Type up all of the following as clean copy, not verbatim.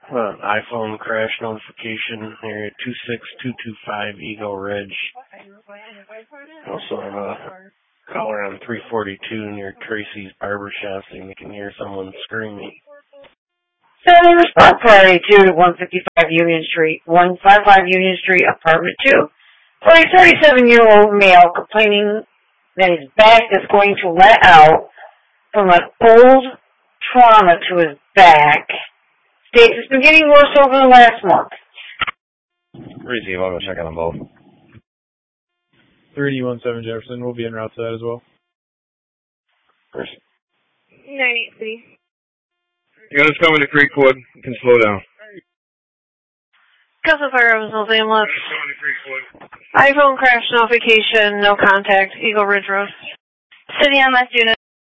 iPhone crash notification here at 26225 Eagle Ridge. Also have a caller on 342 near Tracy's Barbershop, so you can hear someone screaming. Sending response priority to 155 Union Street, 155 Union Street, apartment 2. For a 37-year-old male complaining that his back is going to let out from an old trauma to his back. States it's been getting worse over the last month. Receive, I'll go check on them both. 3017 Jefferson, we'll be en route to that as well. 983. Units coming to Creekwood. You can slow down. Council Fire Los Ambulance. iPhone crash notification, no contact, Eagle Ridge Road. City MS unit.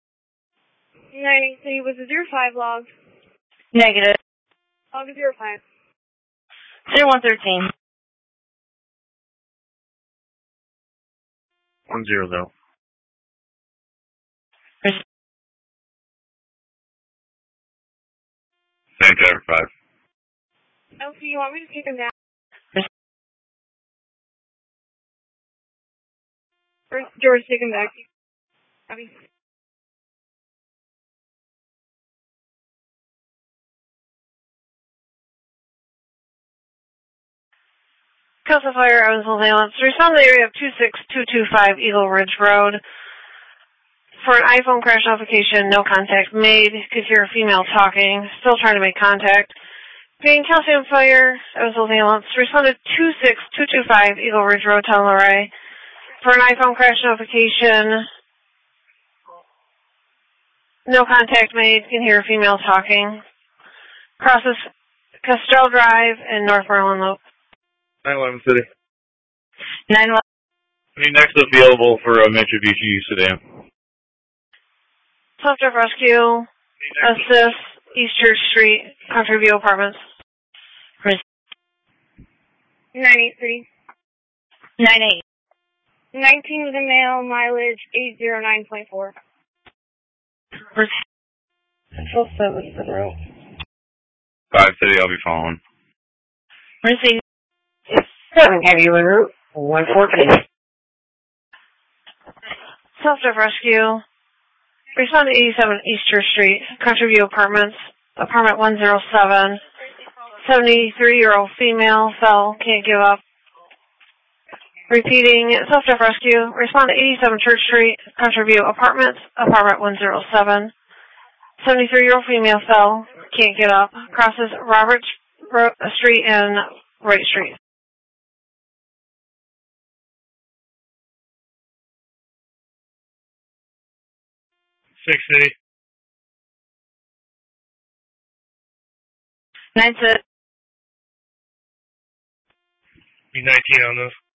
983, was it 05 log? Negative. Log is 05. 0113. 100. Same driver 5. LC, you want me to take him down? George, take him back. Copy. Council Fire, Evansville Ambulance. Respond to the area of 26225 Eagle Ridge Road. For an iPhone crash notification, no contact made. Could hear a female talking. Still trying to make contact. Being calcium fire, Evansville Ambulance. Respond to 26225 Eagle Ridge Road, Teleray. For an iPhone crash notification, no contact made. Can hear a female talking. Crosses Castell Drive and North Maryland Loop. 911 City. 911. Any next available for Mitsubishi sedan? Self-drive rescue, assist, East Church Street, Country View Apartments. 983. 98. 19 with a male, mileage 809.4. Full service to the road. 5 City, I'll be following. Receive. 7 heavy en route, 114. Self-drive rescue. Respond to 87 East Church Street, Country View Apartments, apartment 107. 73-year-old female, fell, can't give up. Repeating, self-drive rescue. Respond to 87 Church Street, Country View Apartments, apartment 107. 73-year-old female fell, can't get up. Crosses Robert Street and Wright Street. 6 City. 96. Be 19 on those.